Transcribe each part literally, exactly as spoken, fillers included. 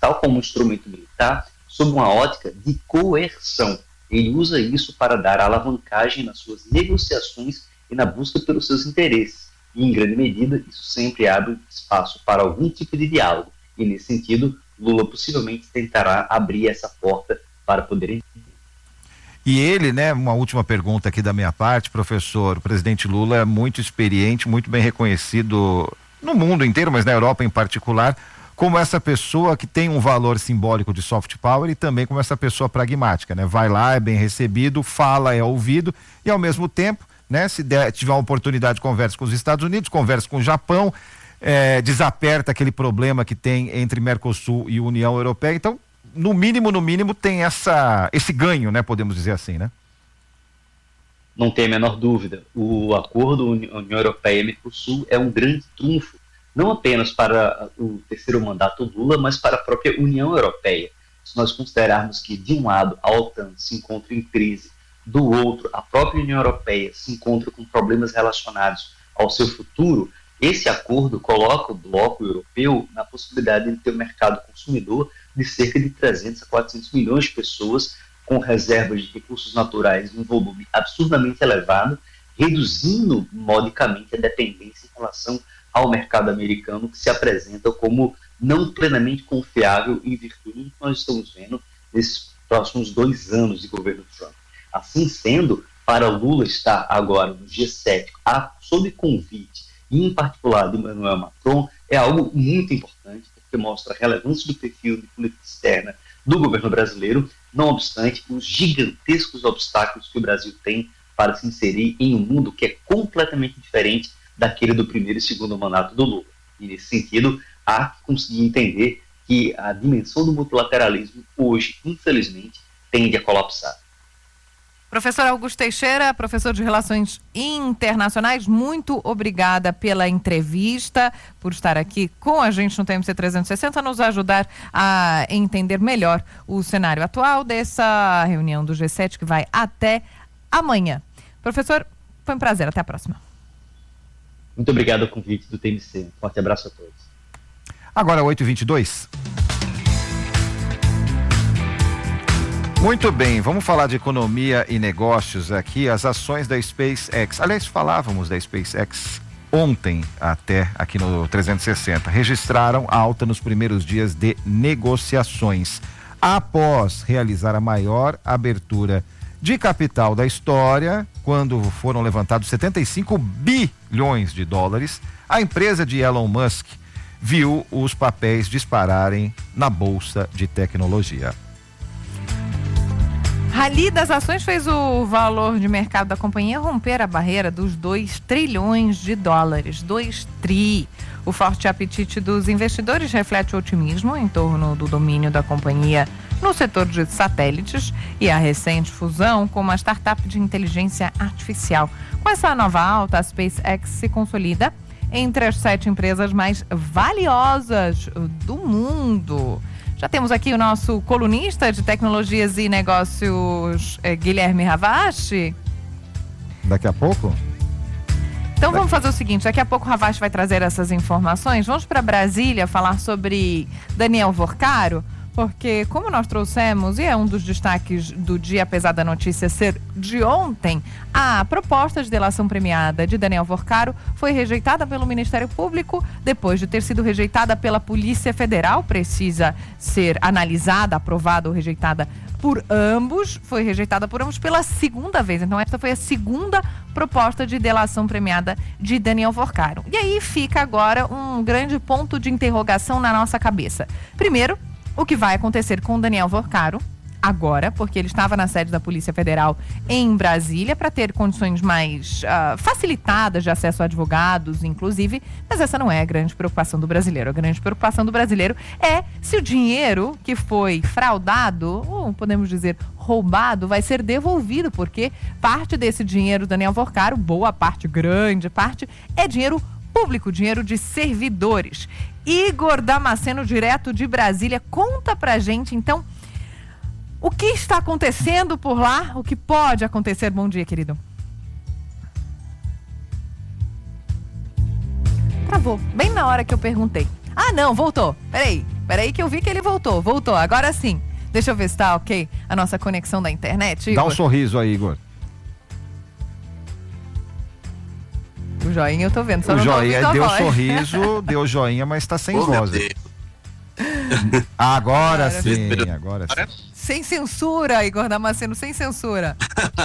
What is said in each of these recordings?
tal como um instrumento militar, sob uma ótica de coerção. Ele usa isso para dar alavancagem nas suas negociações e na busca pelos seus interesses. E, em grande medida, isso sempre abre espaço para algum tipo de diálogo. E, nesse sentido, Lula possivelmente tentará abrir essa porta para poder... E ele, né, uma última pergunta aqui da minha parte, professor, o presidente Lula é muito experiente, muito bem reconhecido no mundo inteiro, mas na Europa em particular, como essa pessoa que tem um valor simbólico de soft power e também como essa pessoa pragmática, né? Vai lá, é bem recebido, fala, é ouvido e ao mesmo tempo, né, se der, tiver uma oportunidade, conversa com os Estados Unidos, conversa com o Japão, é, desaperta aquele problema que tem entre Mercosul e União Europeia. Então, no mínimo, no mínimo, tem essa, esse ganho, né? Podemos dizer assim, né? Não tem a menor dúvida. O acordo União Europeia e Mercosul é um grande trunfo, não apenas para o terceiro mandato Lula, mas para a própria União Europeia. Se nós considerarmos que, de um lado, a OTAN se encontra em crise, do outro, a própria União Europeia se encontra com problemas relacionados ao seu futuro, esse acordo coloca o bloco europeu na possibilidade de ter um mercado consumidor de cerca de trezentos a quatrocentos milhões de pessoas, com reservas de recursos naturais em um volume absurdamente elevado, reduzindo modicamente a dependência em relação ao mercado americano, que se apresenta como não plenamente confiável em virtude do que nós estamos vendo nesses próximos dois anos de governo Trump. Assim sendo, para Lula estar agora no G sete, a, sob convite, e em particular de Emmanuel Macron, é algo muito importante, porque mostra a relevância do perfil de política externa do governo brasileiro, não obstante os gigantescos obstáculos que o Brasil tem para se inserir em um mundo que é completamente diferente daquele do primeiro e segundo mandato do Lula. E, nesse sentido, há que conseguir entender que a dimensão do multilateralismo hoje, infelizmente, tende a colapsar. Professor Augusto Teixeira, professor de Relações Internacionais, muito obrigada pela entrevista, por estar aqui com a gente no T M C trezentos e sessenta, nos ajudar a entender melhor o cenário atual dessa reunião do G sete que vai até amanhã. Professor, foi um prazer, até a próxima. Muito obrigado ao convite do T M C. Um forte abraço a todos. Agora oito e vinte e dois. Muito bem, vamos falar de economia e negócios aqui, as ações da SpaceX. Aliás, falávamos da SpaceX ontem até aqui no trezentos e sessenta. Registraram alta nos primeiros dias de negociações. Após realizar a maior abertura de capital da história, quando foram levantados setenta e cinco bilhões de dólares, a empresa de Elon Musk viu os papéis dispararem na bolsa de tecnologia. Rally das ações fez o valor de mercado da companhia romper a barreira dos dois trilhões de dólares. dois tri. O forte apetite dos investidores reflete o otimismo em torno do domínio da companhia no setor de satélites e a recente fusão com uma startup de inteligência artificial. Com essa nova alta, a SpaceX se consolida entre as sete empresas mais valiosas do mundo. Já temos aqui o nosso colunista de tecnologias e negócios, eh, Guilherme Ravache. Daqui a pouco? Então vamos fazer o seguinte, daqui a pouco o Ravache vai trazer essas informações. Vamos para Brasília falar sobre Daniel Vorcaro, porque como nós trouxemos, e é um dos destaques do dia, apesar da notícia ser de ontem, a proposta de delação premiada de Daniel Vorcaro foi rejeitada pelo Ministério Público, depois de ter sido rejeitada pela Polícia Federal. Precisa ser analisada, aprovada ou rejeitada por ambos, foi rejeitada por ambos pela segunda vez. Então esta foi a segunda proposta de delação premiada de Daniel Vorcaro. E aí fica agora um grande ponto de interrogação na nossa cabeça. Primeiro, o que vai acontecer com Daniel Vorcaro agora, porque ele estava na sede da Polícia Federal em Brasília para ter condições mais uh, facilitadas de acesso a advogados, inclusive, mas essa não é a grande preocupação do brasileiro. A grande preocupação do brasileiro é se o dinheiro que foi fraudado, ou podemos dizer roubado, vai ser devolvido, porque parte desse dinheiro do Daniel Vorcaro, boa parte, grande parte, é dinheiro público, dinheiro de servidores. Igor Damasceno, direto de Brasília, conta pra gente, então, o que está acontecendo por lá, o que pode acontecer. Bom dia, querido. Travou, bem na hora que eu perguntei. Ah, não, voltou, peraí. Peraí que eu vi que ele voltou. Voltou, agora sim. Deixa eu ver se tá ok a nossa conexão da internet, Igor. Dá um sorriso aí, Igor. O joinha eu tô vendo, só o não joinha tô deu voz. sorriso, deu joinha, mas tá sem oh, voz. Agora Cara, sim, agora sim. Sem censura, Igor Damasceno, sem censura.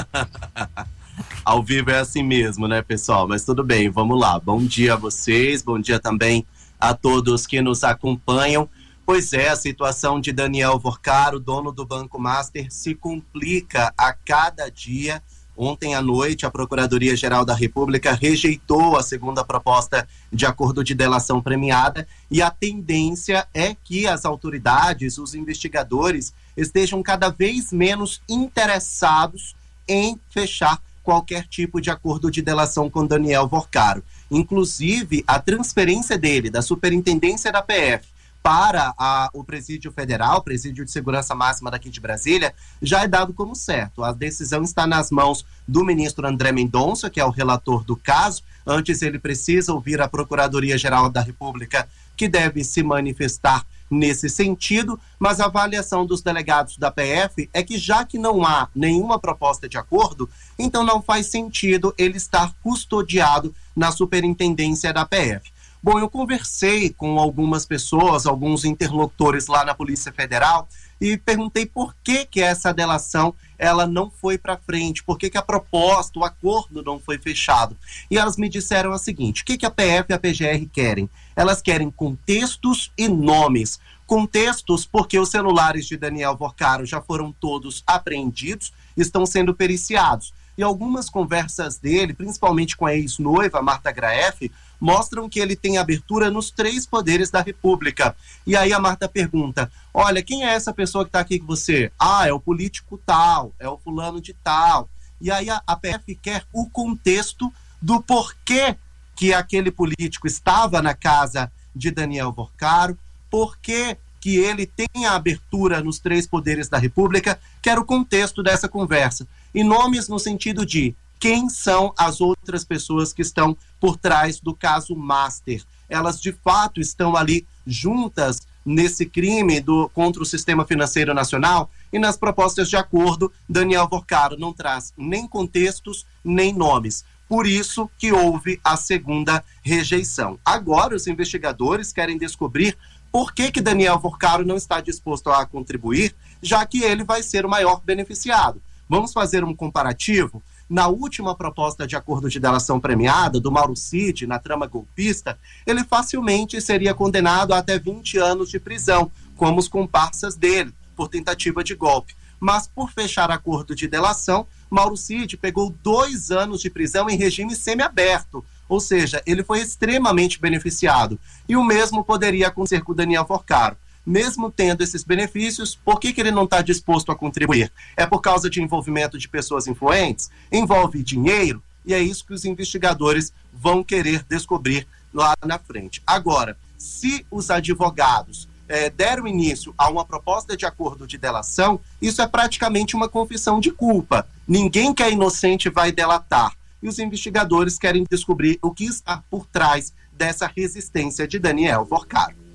Ao vivo é assim mesmo, né, pessoal? Mas tudo bem, vamos lá. Bom dia a vocês, bom dia também a todos que nos acompanham. Pois é, a situação de Daniel Vorcaro, dono do Banco Master, se complica a cada dia. Ontem à noite, a Procuradoria-Geral da República rejeitou a segunda proposta de acordo de delação premiada e a tendência é que as autoridades, os investigadores, estejam cada vez menos interessados em fechar qualquer tipo de acordo de delação com Daniel Vorcaro. Inclusive, a transferência dele da Superintendência da P F para a, o Presídio Federal, Presídio de Segurança Máxima daqui de Brasília, já é dado como certo. A decisão está nas mãos do ministro André Mendonça, que é o relator do caso. Antes ele precisa ouvir a Procuradoria-Geral da República, que deve se manifestar nesse sentido, mas a avaliação dos delegados da P F é que, já que não há nenhuma proposta de acordo, então não faz sentido ele estar custodiado na Superintendência da P F. Bom, eu conversei com algumas pessoas, alguns interlocutores lá na Polícia Federal e perguntei por que que essa delação ela não foi para frente, por que que a proposta, o acordo não foi fechado. E elas me disseram o seguinte: o que que a P F e a P G R querem? Elas querem contextos e nomes. Contextos porque os celulares de Daniel Vorcaro já foram todos apreendidos, estão sendo periciados. E algumas conversas dele, principalmente com a ex-noiva Marta Graeff, mostram que ele tem abertura nos três poderes da República. E aí a Marta pergunta: olha, quem é essa pessoa que está aqui com você? Ah, é o político tal, é o fulano de tal. E aí a, a P F quer o contexto do porquê que aquele político estava na casa de Daniel Vorcaro, porquê que ele tem a abertura nos três poderes da República, quer o contexto dessa conversa. E nomes no sentido de quem são as outras pessoas que estão por trás do caso Master. Elas, de fato, estão ali juntas nesse crime do, contra o sistema financeiro nacional, e nas propostas de acordo, Daniel Vorcaro não traz nem contextos, nem nomes. Por isso que houve a segunda rejeição. Agora, os investigadores querem descobrir por que que Daniel Vorcaro não está disposto a contribuir, já que ele vai ser o maior beneficiado. Vamos fazer um comparativo? Na última proposta de acordo de delação premiada, do Mauro Cid, na trama golpista, ele facilmente seria condenado a até vinte anos de prisão, como os comparsas dele, por tentativa de golpe. Mas, por fechar acordo de delação, Mauro Cid pegou dois anos de prisão em regime semiaberto, ou seja, ele foi extremamente beneficiado. E o mesmo poderia acontecer com Daniel Vorcaro. Mesmo tendo esses benefícios, por que que ele não está disposto a contribuir? É por causa de envolvimento de pessoas influentes? Envolve dinheiro? E é isso que os investigadores vão querer descobrir lá na frente. Agora, se os advogados eh, deram início a uma proposta de acordo de delação, isso é praticamente uma confissão de culpa. Ninguém que é inocente vai delatar. E os investigadores querem descobrir o que está por trás dessa resistência de Daniel Vorcaro.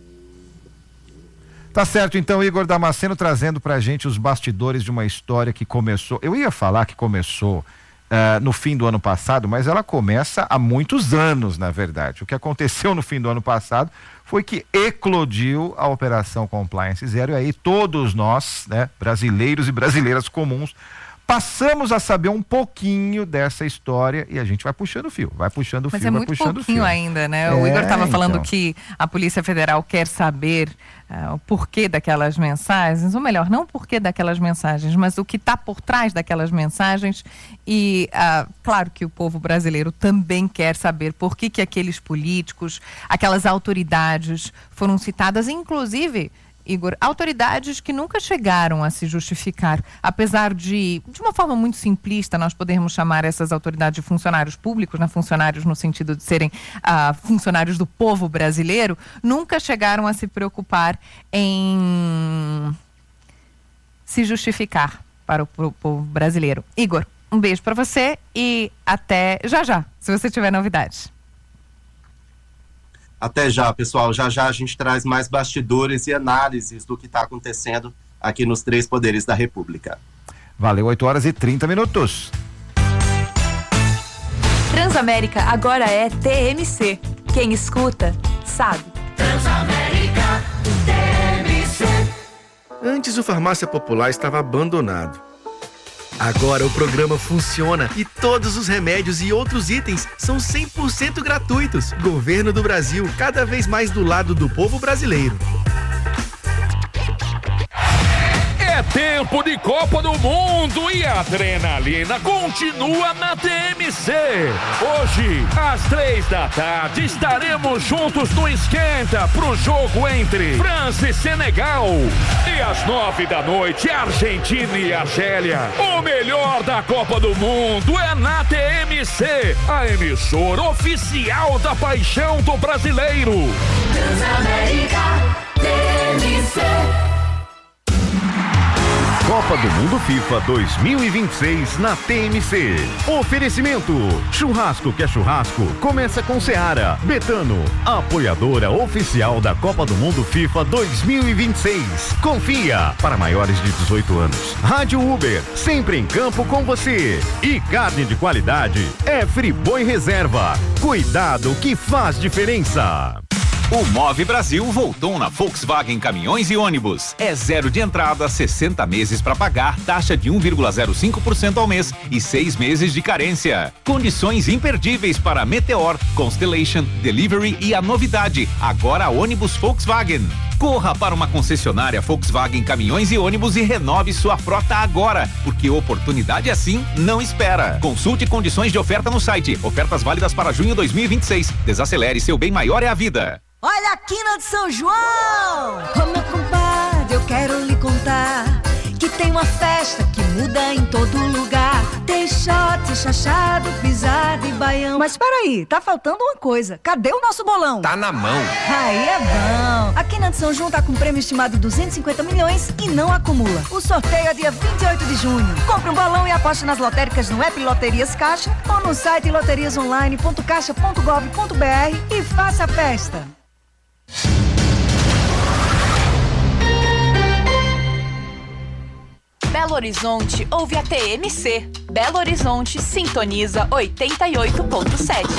Tá certo, então, Igor Damasceno trazendo pra gente os bastidores de uma história que começou, eu ia falar que começou uh, no fim do ano passado, mas ela começa há muitos anos, na verdade. O que aconteceu no fim do ano passado foi que eclodiu a Operação Compliance Zero, e aí todos nós, né, brasileiros e brasileiras comuns, passamos a saber um pouquinho dessa história e a gente vai puxando o fio, vai puxando o fio, Mas é vai muito puxando o fio. pouquinho ainda, né? É, o Igor estava falando então. que a Polícia Federal quer saber uh, o porquê daquelas mensagens, ou melhor, não o porquê daquelas mensagens, mas o que está por trás daquelas mensagens. E uh, claro que o povo brasileiro também quer saber por que que aqueles políticos, aquelas autoridades foram citadas, inclusive, Igor, autoridades que nunca chegaram a se justificar, apesar de, de uma forma muito simplista, nós podermos chamar essas autoridades de funcionários públicos, né? Funcionários no sentido de serem ah, funcionários do povo brasileiro, nunca chegaram a se preocupar em se justificar para o, para o povo brasileiro. Igor, um beijo para você e até já já, se você tiver novidades. Até já, pessoal. Já já a gente traz mais bastidores e análises do que está acontecendo aqui nos três poderes da República. Valeu, oito horas e trinta minutos. Transamérica agora é T M C. Quem escuta, sabe. Transamérica, T M C. Antes o Farmácia Popular estava abandonado. Agora o programa funciona e todos os remédios e outros itens são cem por cento gratuitos. Governo do Brasil, cada vez mais do lado do povo brasileiro. É tempo de Copa do Mundo e a adrenalina continua na T M C. Hoje, às três da tarde, estaremos juntos no Esquenta pro jogo entre França e Senegal. E às nove da noite, Argentina e Argélia. O melhor da Copa do Mundo é na T M C, a emissora oficial da paixão do brasileiro. Transamérica, T M C. Copa do Mundo FIFA dois mil e vinte e seis na T M C. Oferecimento: churrasco que é churrasco, começa com Seara. Betano, apoiadora oficial da Copa do Mundo FIFA dois mil e vinte e seis. Confia, para maiores de dezoito anos. Rádio Uber, sempre em campo com você. E carne de qualidade é Friboi Reserva. Cuidado que faz diferença. O Move Brasil voltou na Volkswagen Caminhões e Ônibus. É zero de entrada, sessenta meses para pagar, taxa de um vírgula zero cinco por cento ao mês e seis meses de carência. Condições imperdíveis para Meteor, Constellation, Delivery e a novidade, agora ônibus Volkswagen. Corra para uma concessionária Volkswagen Caminhões e Ônibus e renove sua frota agora, porque oportunidade assim não espera. Consulte condições de oferta no site. Ofertas válidas para junho dois mil e vinte e seis. Desacelere, seu bem maior é a vida. Olha a quina de São João! Ô meu compadre, eu quero lhe contar que tem uma festa que muda em todo lugar. Tem shot, chachado, pisado e baião. Mas peraí, tá faltando uma coisa. Cadê o nosso bolão? Tá na mão. Aí é bom. A quina de São João tá com prêmio estimado de duzentos e cinquenta milhões e não acumula. O sorteio é dia vinte e oito de junho. Compre um bolão e aposte nas lotéricas no app Loterias Caixa ou no site loterias online ponto caixa ponto gov ponto br e faça a festa. Belo Horizonte ouve a T M C. Belo Horizonte sintoniza oitenta e oito ponto sete.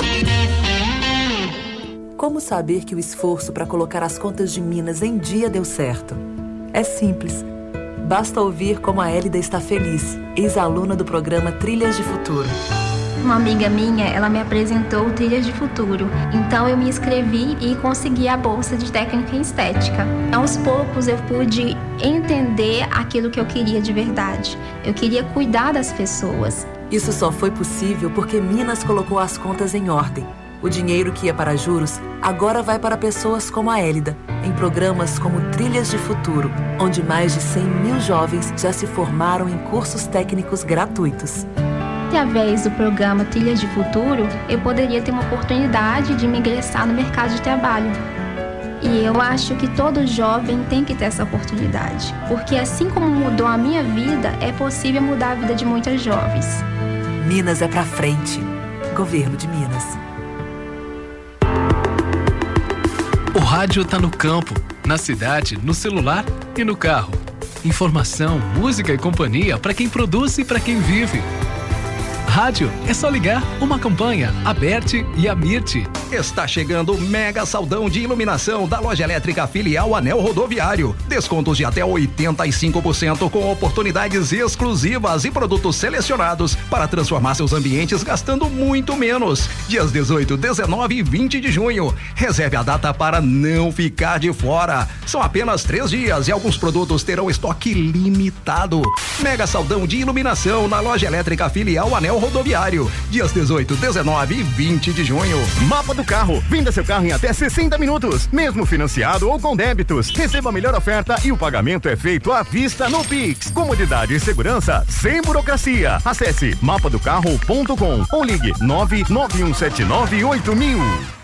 Como saber que o esforço para colocar as contas de Minas em dia deu certo? É simples. Basta ouvir como a Hélida está feliz, ex-aluna do programa Trilhas de Futuro. Uma amiga minha, ela me apresentou o Trilhas de Futuro. Então eu me inscrevi e consegui a bolsa de técnica em estética. Aos poucos eu pude entender aquilo que eu queria de verdade. Eu queria cuidar das pessoas. Isso só foi possível porque Minas colocou as contas em ordem. O dinheiro que ia para juros agora vai para pessoas como a Hélida, em programas como Trilhas de Futuro, onde mais de cem mil jovens já se formaram em cursos técnicos gratuitos. Através do programa Trilhas de Futuro, eu poderia ter uma oportunidade de me ingressar no mercado de trabalho. E eu acho que todo jovem tem que ter essa oportunidade, porque assim como mudou a minha vida, é possível mudar a vida de muitas jovens. Minas é pra frente. Governo de Minas. O rádio tá no campo, na cidade, no celular e no carro. Informação, música e companhia para quem produz e para quem vive. Rádio, é só ligar. Uma campanha, Aberte e Amirte. Está chegando o mega saldão de iluminação da Loja Elétrica Filial Anel Rodoviário. Descontos de até oitenta e cinco por cento com oportunidades exclusivas e produtos selecionados para transformar seus ambientes gastando muito menos. Dias dezoito, dezenove e vinte de junho. Reserve a data para não ficar de fora. São apenas três dias e alguns produtos terão estoque limitado. Mega saldão de iluminação na Loja Elétrica Filial Anel Rodoviário, dias dezoito, dezenove e vinte de junho. Mapa do carro, venda seu carro em até sessenta minutos, mesmo financiado ou com débitos. Receba a melhor oferta e o pagamento é feito à vista no Pix. Comodidade e segurança sem burocracia. Acesse mapa do carro ponto com ou ligue nove nove um sete nove oito mil.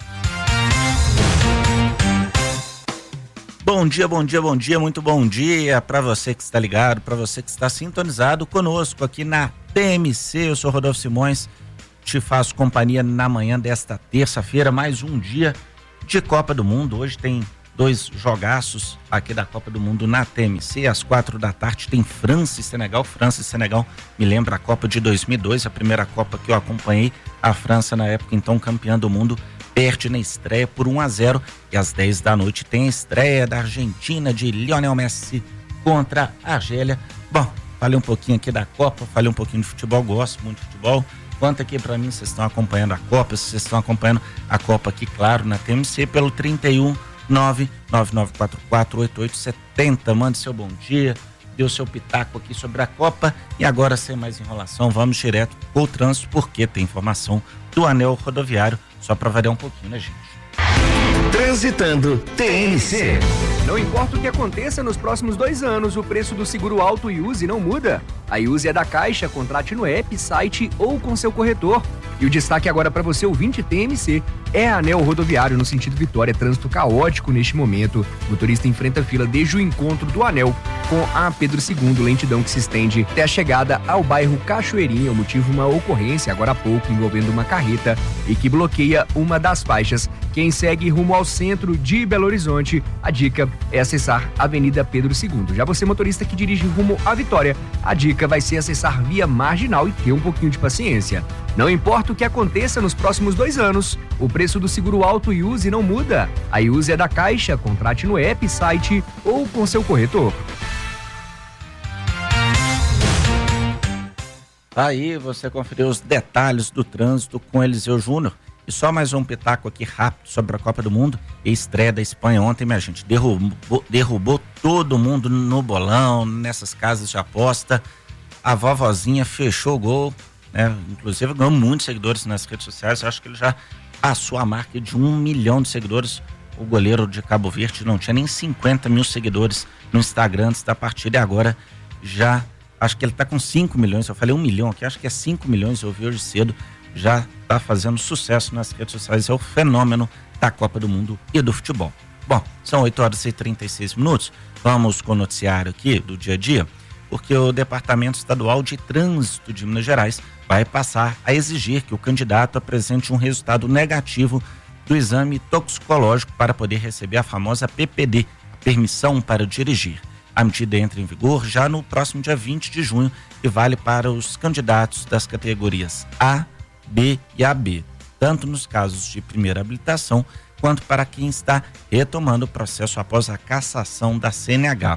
Bom dia, bom dia, bom dia, muito bom dia para você que está ligado, para você que está sintonizado conosco aqui na T M C. Eu sou Rodolfo Simões, te faço companhia na manhã desta terça-feira, mais um dia de Copa do Mundo. Hoje tem dois jogaços aqui da Copa do Mundo na T M C. Às quatro da tarde tem França e Senegal. França e Senegal me lembra a Copa de dois mil e dois, a primeira Copa que eu acompanhei. A França, na época, então campeã do mundo, perde na estreia por um a zero. E às dez da noite tem a estreia da Argentina, de Lionel Messi contra a Argélia. Bom, falei um pouquinho aqui da Copa, falei um pouquinho de futebol, gosto muito de futebol. Conta aqui pra mim se vocês estão acompanhando a Copa, se vocês estão acompanhando a Copa aqui, claro, na T M C, pelo trinta e um, nove nove nove quatro quatro oito oito sete zero. Mande seu bom dia, dê o seu pitaco aqui sobre a Copa. E agora, sem mais enrolação, vamos direto pro trânsito, porque tem informação do anel rodoviário, só pra variar um pouquinho, né, gente? Transitando T M C. Não importa o que aconteça nos próximos dois anos, o preço do seguro auto Iuse não muda. A Iuse é da Caixa, contrate no app, site ou com seu corretor. E o destaque agora para você, ouvinte T M C, é a anel rodoviário no sentido Vitória. Trânsito caótico neste momento. O motorista enfrenta a fila desde o encontro do anel com a Pedro segundo, lentidão que se estende até a chegada ao bairro Cachoeirinha. O motivo, uma ocorrência agora há pouco envolvendo uma carreta e que bloqueia uma das faixas. Quem segue rumo ao centro de Belo Horizonte, a dica é acessar a Avenida Pedro segundo. Já você, motorista que dirige rumo à Vitória, a dica vai ser acessar via marginal e ter um pouquinho de paciência. Não importa o que aconteça nos próximos dois anos, o preço do seguro auto Iuse não muda. A Iuse é da Caixa, contrate no app, site ou com seu corretor. Aí você conferiu os detalhes do trânsito com Eliseu Júnior. E só mais um pitaco aqui rápido sobre a Copa do Mundo. E estreia da Espanha ontem, minha gente, derrubou, derrubou todo mundo no bolão, nessas casas de aposta. A vovozinha fechou o gol, né? Inclusive ganhou muitos seguidores nas redes sociais. Eu acho que ele já passou a marca de um milhão de seguidores. O goleiro de Cabo Verde não tinha nem cinquenta mil seguidores no Instagram antes da partida, e agora já, acho que ele tá com cinco milhões. Eu falei um milhão aqui, acho que é cinco milhões, eu vi hoje cedo. Já está fazendo sucesso nas redes sociais, é o fenômeno da Copa do Mundo e do futebol. Bom, são oito horas e trinta e seis minutos, vamos com o noticiário aqui do dia a dia, porque o Departamento Estadual de Trânsito de Minas Gerais vai passar a exigir que o candidato apresente um resultado negativo do exame toxicológico para poder receber a famosa P P D, permissão para dirigir. A medida entra em vigor já no próximo dia vinte de junho e vale para os candidatos das categorias A, B e A B, tanto nos casos de primeira habilitação, quanto para quem está retomando o processo após a cassação da C N H.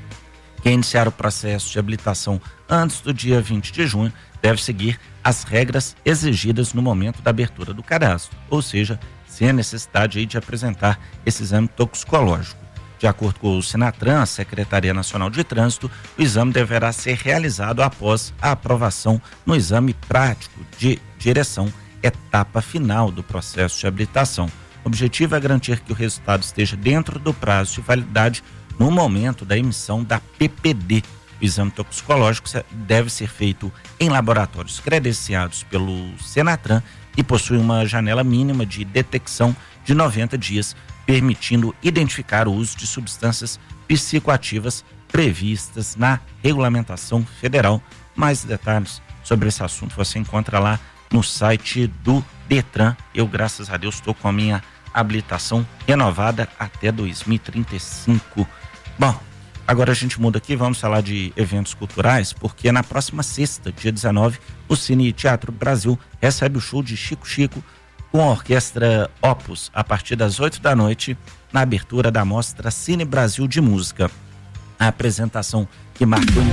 Quem iniciar o processo de habilitação antes do dia vinte de junho deve seguir as regras exigidas no momento da abertura do cadastro, ou seja, sem a necessidade aí de apresentar esse exame toxicológico. De acordo com o Senatran, a Secretaria Nacional de Trânsito, o exame deverá ser realizado após a aprovação no exame prático de direção, etapa final do processo de habilitação. O objetivo é garantir que o resultado esteja dentro do prazo de validade no momento da emissão da P P D. O exame toxicológico deve ser feito em laboratórios credenciados pelo Senatran e possui uma janela mínima de detecção de noventa dias, permitindo identificar o uso de substâncias psicoativas previstas na regulamentação federal. Mais detalhes sobre esse assunto você encontra lá no site do Detran. Eu, graças a Deus, estou com a minha habilitação renovada até dois mil e trinta e cinco. Bom, agora a gente muda aqui, vamos falar de eventos culturais, porque na próxima sexta, dia dezenove, o Cine Teatro Brasil recebe o show de Chico Chico com a orquestra Opus, a partir das oito da noite, na abertura da mostra Cine Brasil de Música. A apresentação que marcou...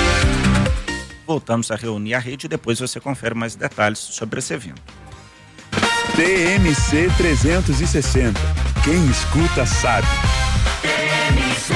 Voltamos a reunir a rede e depois você confere mais detalhes sobre esse evento. T M C trezentos e sessenta. Quem escuta sabe. T M C.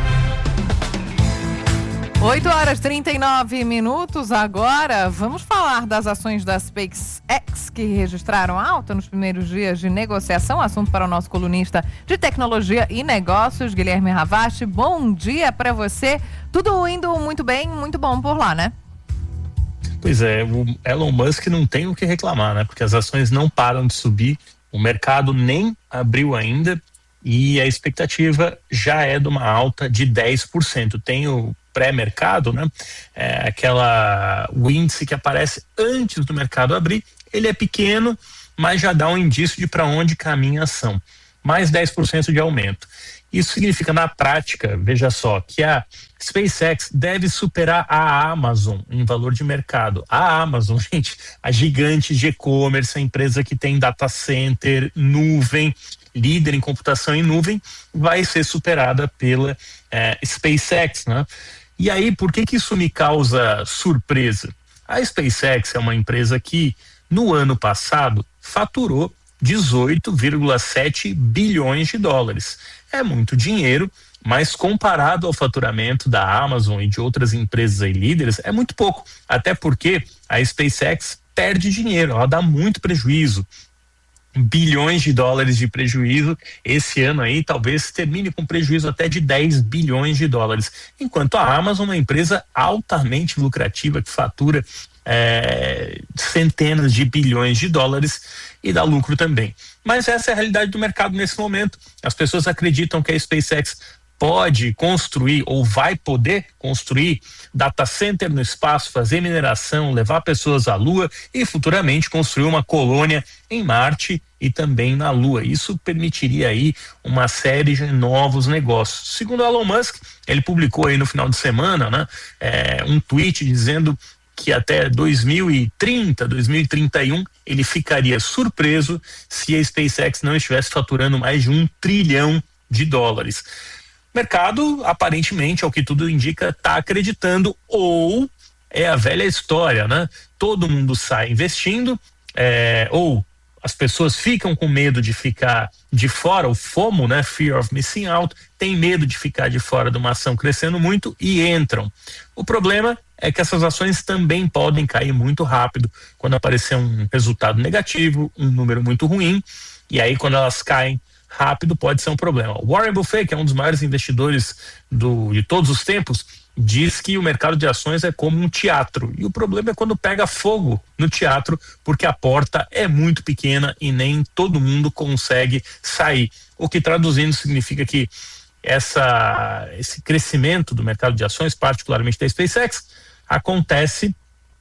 oito horas e trinta e nove minutos. Agora vamos falar das ações da SpaceX que registraram alta nos primeiros dias de negociação. Assunto para o nosso colunista de tecnologia e negócios, Guilherme Ravache. Bom dia para você. Tudo indo muito bem, muito bom por lá, né? Pois é, o Elon Musk não tem o que reclamar, né? Porque as ações não param de subir, o mercado nem abriu ainda e a expectativa já é de uma alta de dez por cento. Tem o pré-mercado, né? É aquela, o índice que aparece antes do mercado abrir. Ele é pequeno, mas já dá um indício de para onde caminha a ação. mais dez por cento de aumento. Isso significa, na prática, veja só, que a SpaceX deve superar a Amazon em valor de mercado. A Amazon, gente, a gigante de e-commerce, a empresa que tem data center, nuvem, líder em computação em nuvem, vai ser superada pela eh, SpaceX, né? E aí, por que que isso me causa surpresa? A SpaceX é uma empresa que, no ano passado, faturou dezoito vírgula sete bilhões de dólares. É muito dinheiro, mas comparado ao faturamento da Amazon e de outras empresas aí líderes, é muito pouco. Até porque a SpaceX perde dinheiro, ela dá muito prejuízo. Bilhões de dólares de prejuízo. Esse ano aí talvez termine com prejuízo até de dez bilhões de dólares. Enquanto a Amazon é uma empresa altamente lucrativa que fatura É, centenas de bilhões de dólares e dá lucro também. Mas essa é a realidade do mercado nesse momento. As pessoas acreditam que a SpaceX pode construir ou vai poder construir data center no espaço, fazer mineração, levar pessoas à Lua e futuramente construir uma colônia em Marte e também na Lua. Isso permitiria aí uma série de novos negócios. Segundo Elon Musk, ele publicou aí no final de semana, né, é, um tweet dizendo que até dois mil e trinta, dois mil e trinta e um, ele ficaria surpreso se a SpaceX não estivesse faturando mais de um trilhão de dólares. O mercado, aparentemente, ao que tudo indica, está acreditando, ou é a velha história, né? Todo mundo sai investindo, é, ou as pessoas ficam com medo de ficar de fora, o FOMO, né? Fear of Missing Out, tem medo de ficar de fora de uma ação crescendo muito e entram. O problema é que essas ações também podem cair muito rápido quando aparecer um resultado negativo, um número muito ruim, e aí quando elas caem rápido pode ser um problema. O Warren Buffett, que é um dos maiores investidores do, de todos os tempos, diz que o mercado de ações é como um teatro, e o problema é quando pega fogo no teatro, porque a porta é muito pequena e nem todo mundo consegue sair, o que traduzindo significa que essa, esse crescimento do mercado de ações, particularmente da SpaceX, acontece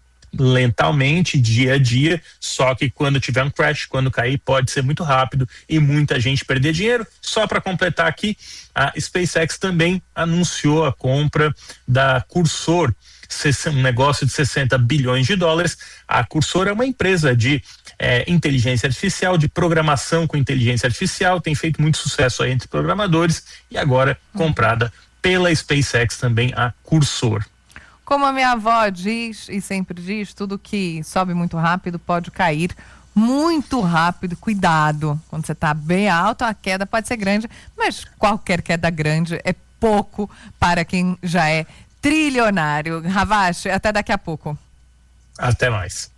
lentamente, dia a dia, só que quando tiver um crash, quando cair, pode ser muito rápido e muita gente perder dinheiro. Só para completar aqui, a SpaceX também anunciou a compra da Cursor, um negócio de sessenta bilhões de dólares. A Cursor é uma empresa de é, inteligência artificial, de programação com inteligência artificial, tem feito muito sucesso aí entre programadores e agora comprada pela SpaceX também a Cursor. Como a minha avó diz, e sempre diz, tudo que sobe muito rápido pode cair muito rápido. Cuidado, quando você está bem alto, a queda pode ser grande, mas qualquer queda grande é pouco para quem já é trilionário. Ravache, até daqui a pouco. Até mais.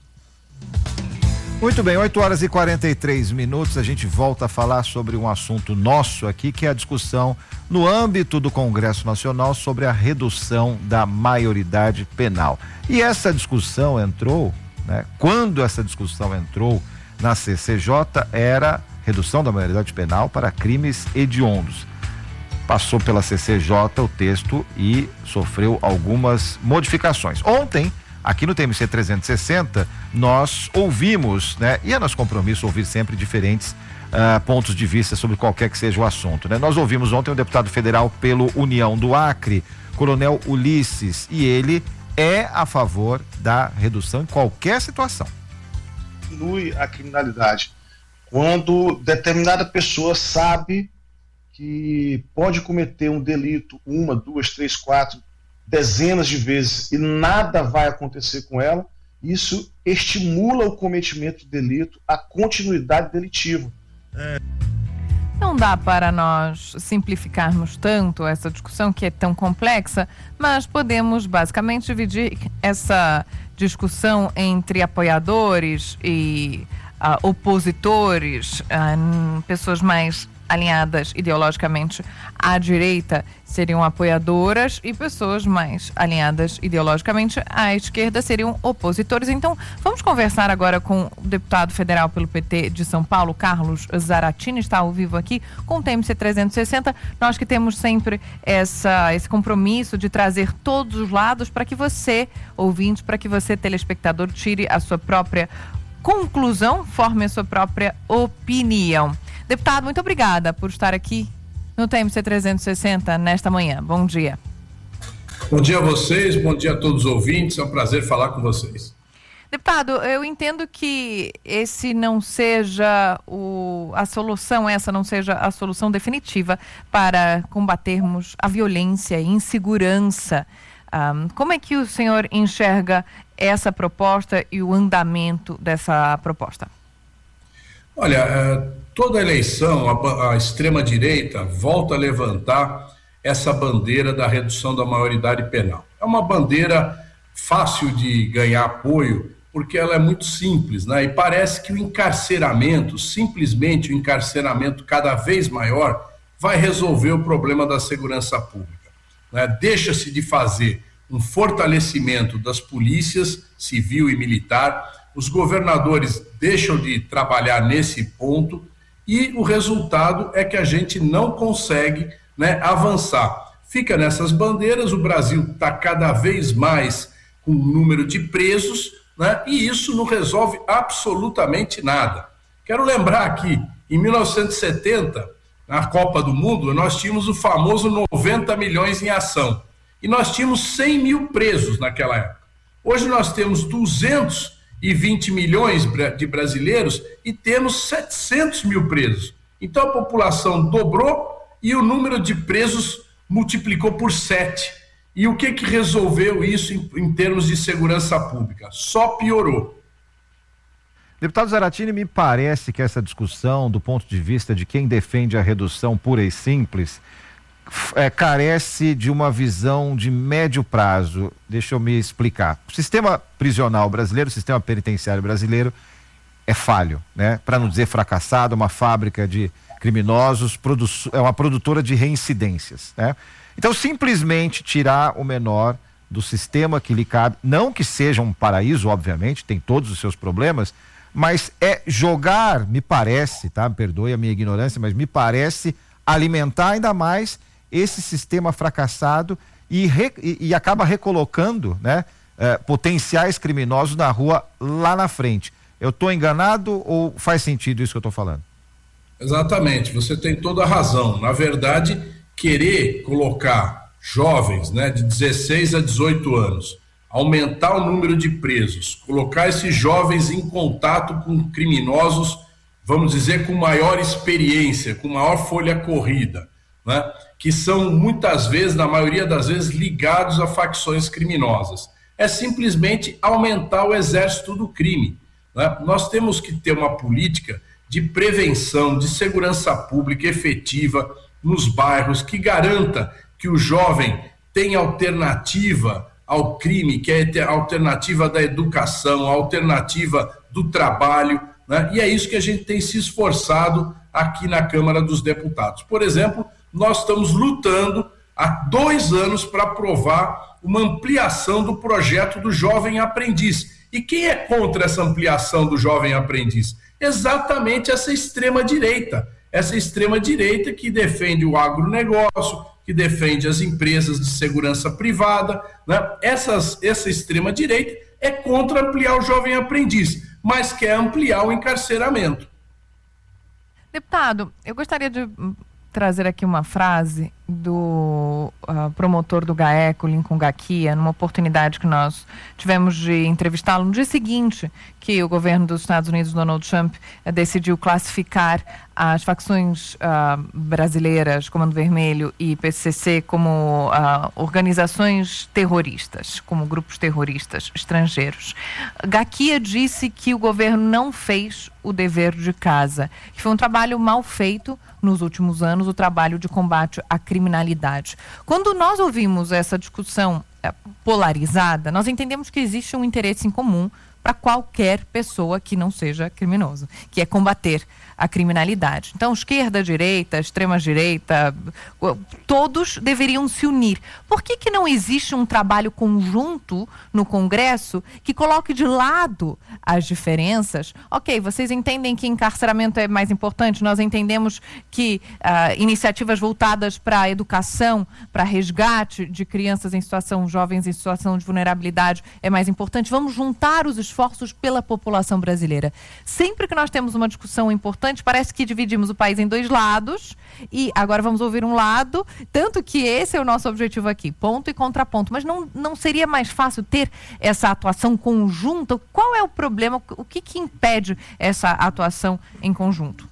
Muito bem, oito horas e quarenta e três minutos, a gente volta a falar sobre um assunto nosso aqui, que é a discussão no âmbito do Congresso Nacional sobre a redução da maioridade penal. E essa discussão entrou, né, quando essa discussão entrou na C C J, era redução da maioridade penal para crimes hediondos. Passou pela C C J o texto e sofreu algumas modificações. Ontem, aqui no T M C trezentos e sessenta, nós ouvimos, né? E é nosso compromisso ouvir sempre diferentes uh, pontos de vista sobre qualquer que seja o assunto, né? Nós ouvimos ontem o deputado federal pelo União do Acre, Coronel Ulisses, e ele é a favor da redução em qualquer situação. Diminui a criminalidade. Quando determinada pessoa sabe que pode cometer um delito uma, duas, três, quatro, dezenas de vezes e nada vai acontecer com ela, isso estimula o cometimento do delito, a continuidade delitiva. É. Não dá para nós simplificarmos tanto essa discussão que é tão complexa, mas podemos basicamente dividir essa discussão entre apoiadores e uh, opositores, uh, pessoas mais alinhadas ideologicamente à direita seriam apoiadoras e pessoas mais alinhadas ideologicamente à esquerda seriam opositores. Então, vamos conversar agora com o deputado federal pelo P T de São Paulo, Carlos Zaratini, está ao vivo aqui com o T M C trezentos e sessenta. Nós que temos sempre essa, esse compromisso de trazer todos os lados para que você, ouvinte, para que você, telespectador, tire a sua própria conclusão, forme a sua própria opinião. Deputado, muito obrigada por estar aqui no T M C trezentos e sessenta nesta manhã. Bom dia. Bom dia a vocês, bom dia a todos os ouvintes, é um prazer falar com vocês. Deputado, eu entendo que esse não seja o, a solução, essa não seja a solução definitiva para combatermos a violência e insegurança. Um, como é que o senhor enxerga essa proposta e o andamento dessa proposta? Olha, toda eleição, a, a extrema-direita volta a levantar essa bandeira da redução da maioridade penal. É uma bandeira fácil de ganhar apoio, porque ela é muito simples, né? E parece que o encarceramento, simplesmente o encarceramento cada vez maior, vai resolver o problema da segurança pública, né? Deixa-se de fazer um fortalecimento das polícias civil e militar, os governadores deixam de trabalhar nesse ponto e o resultado é que a gente não consegue, né, avançar. Fica nessas bandeiras, o Brasil está cada vez mais com um número de presos, né, e isso não resolve absolutamente nada. Quero lembrar aqui, em mil novecentos e setenta, na Copa do Mundo, nós tínhamos o famoso noventa milhões em ação. E nós tínhamos cem mil presos naquela época. Hoje nós temos duzentos e vinte milhões de brasileiros e temos setecentos mil presos. Então a população dobrou e o número de presos multiplicou por sete. E o que que resolveu isso em, em termos de segurança pública? Só piorou. Deputado Zaratini, me parece que essa discussão, do ponto de vista de quem defende a redução pura e simples, É, carece de uma visão de médio prazo. Deixa eu me explicar. O sistema prisional brasileiro, o sistema penitenciário brasileiro é falho, né? Para não dizer fracassado, uma fábrica de criminosos, é uma produtora de reincidências, né? Então, simplesmente tirar o menor do sistema que lhe cabe, não que seja um paraíso, obviamente, tem todos os seus problemas, mas é jogar, me parece, tá? Me perdoe a minha ignorância, mas me parece alimentar ainda mais esse sistema fracassado e, re, e, e acaba recolocando, né, eh, potenciais criminosos na rua lá na frente. Eu estou enganado ou faz sentido isso que eu estou falando? Exatamente, você tem toda a razão. Na verdade, querer colocar jovens, né, de dezesseis a dezoito anos, aumentar o número de presos, colocar esses jovens em contato com criminosos, vamos dizer, com maior experiência, com maior folha corrida, né? Que são muitas vezes, na maioria das vezes, ligados a facções criminosas. É simplesmente aumentar o exército do crime, né? Nós temos que ter uma política de prevenção, de segurança pública efetiva nos bairros, que garanta que o jovem tenha alternativa ao crime, que é a alternativa da educação, a alternativa do trabalho, né? E é isso que a gente tem se esforçado aqui na Câmara dos Deputados. Por exemplo, nós estamos lutando há dois anos para aprovar uma ampliação do projeto do Jovem Aprendiz. E quem é contra essa ampliação do Jovem Aprendiz? Exatamente essa extrema-direita. Essa extrema-direita que defende o agronegócio, que defende as empresas de segurança privada, né? Essas, essa extrema-direita é contra ampliar o Jovem Aprendiz, mas quer ampliar o encarceramento. Deputado, eu gostaria de trazer aqui uma frase do uh, promotor do GAECO, Lincoln Gaquia, numa oportunidade que nós tivemos de entrevistá-lo no dia seguinte que o governo dos Estados Unidos, Donald Trump, uh, decidiu classificar as facções uh, brasileiras, Comando Vermelho e P C C, como uh, organizações terroristas, como grupos terroristas estrangeiros. Gaquia disse que o governo não fez o dever de casa, que foi um trabalho mal feito nos últimos anos, o trabalho de combate à criminalidade. Quando nós ouvimos essa discussão é, polarizada, nós entendemos que existe um interesse em comum para qualquer pessoa que não seja criminoso, que é combater a criminalidade. Então, esquerda, direita, extrema-direita, todos deveriam se unir. Por que que não existe um trabalho conjunto no Congresso que coloque de lado as diferenças? Ok, vocês entendem que encarceramento é mais importante, nós entendemos que uh, iniciativas voltadas para a educação, para resgate de crianças em situação, jovens em situação de vulnerabilidade é mais importante. Vamos juntar os esforços esforços pela população brasileira. Sempre que nós temos uma discussão importante, parece que dividimos o país em dois lados e agora vamos ouvir um lado, tanto que esse é o nosso objetivo aqui, ponto e contraponto. Mas não, não seria mais fácil ter essa atuação conjunta? Qual é o problema? O que, que impede essa atuação em conjunto?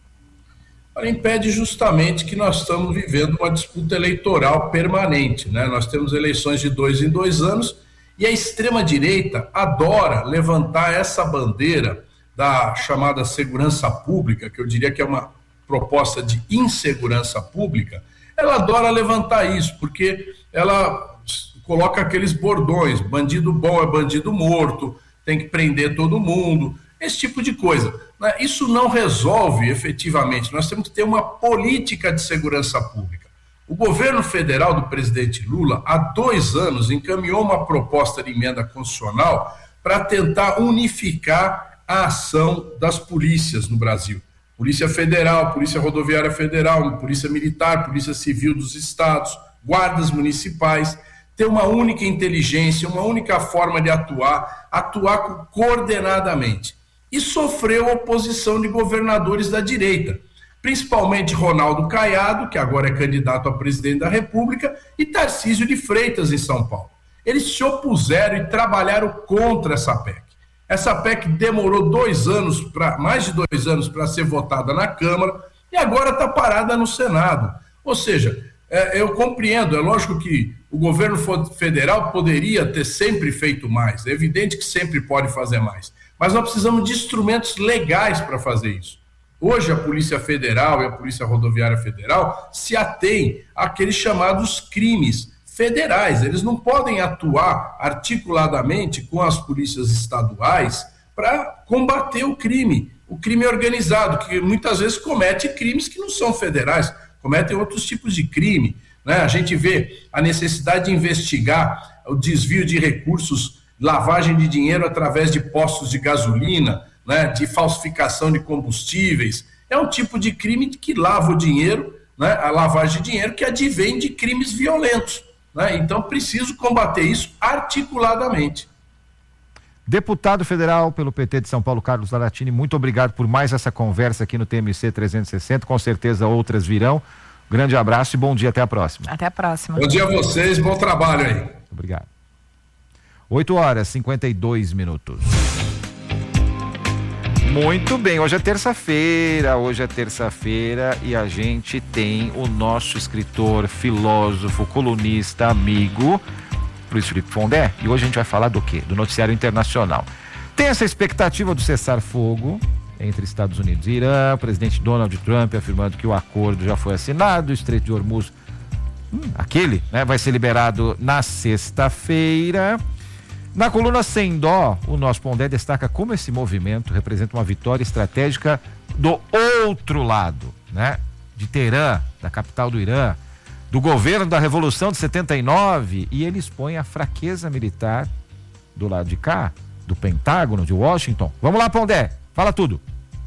Ela impede justamente que nós estamos vivendo uma disputa eleitoral permanente, né? Nós temos eleições de dois em dois anos e a extrema-direita adora levantar essa bandeira da chamada segurança pública, que eu diria que é uma proposta de insegurança pública. Ela adora levantar isso, porque ela coloca aqueles bordões, bandido bom é bandido morto, tem que prender todo mundo, esse tipo de coisa. Isso não resolve efetivamente, nós temos que ter uma política de segurança pública. O governo federal do presidente Lula, há dois anos, encaminhou uma proposta de emenda constitucional para tentar unificar a ação das polícias no Brasil. Polícia Federal, Polícia Rodoviária Federal, Polícia Militar, Polícia Civil dos estados, guardas municipais, ter uma única inteligência, uma única forma de atuar, atuar coordenadamente. E sofreu oposição de governadores da direita, principalmente Ronaldo Caiado, que agora é candidato a presidente da República, e Tarcísio de Freitas, em São Paulo. Eles se opuseram e trabalharam contra essa P E C. Essa P E C demorou dois anos, pra, mais de dois anos, para ser votada na Câmara e agora está parada no Senado. Ou seja, é, eu compreendo, é lógico que o governo federal poderia ter sempre feito mais, é evidente que sempre pode fazer mais, mas nós precisamos de instrumentos legais para fazer isso. Hoje a Polícia Federal e a Polícia Rodoviária Federal se atêm àqueles chamados crimes federais. Eles não podem atuar articuladamente com as polícias estaduais para combater o crime, o crime organizado, que muitas vezes comete crimes que não são federais, cometem outros tipos de crime, né? A gente vê a necessidade de investigar o desvio de recursos, lavagem de dinheiro através de postos de gasolina, né, de falsificação de combustíveis. É um tipo de crime que lava o dinheiro, né, a lavagem de dinheiro que advém de crimes violentos, né? Então preciso combater isso articuladamente. Deputado federal pelo P T de São Paulo, Carlos Zaratini, muito obrigado por mais essa conversa aqui no T M C trezentos e sessenta, com certeza outras virão. Grande abraço e bom dia, até a próxima. Até a próxima. Bom dia a vocês, bom trabalho aí. Obrigado. oito horas e cinquenta e dois minutos. Muito bem, hoje é terça-feira, hoje é terça-feira e a gente tem o nosso escritor, filósofo, colunista, amigo, Luiz Felipe Pondé, e hoje a gente vai falar do quê? Do noticiário internacional. Tem essa expectativa do cessar-fogo entre Estados Unidos e Irã, o presidente Donald Trump afirmando que o acordo já foi assinado, o Estreito de Hormuz, hum, aquele, né, vai ser liberado na sexta-feira. Na coluna Sem Dó, o nosso Pondé destaca como esse movimento representa uma vitória estratégica do outro lado, né? De Teherã, da capital do Irã, do governo da Revolução de setenta e nove, e ele expõe a fraqueza militar do lado de cá, do Pentágono, de Washington. Vamos lá, Pondé, fala tudo.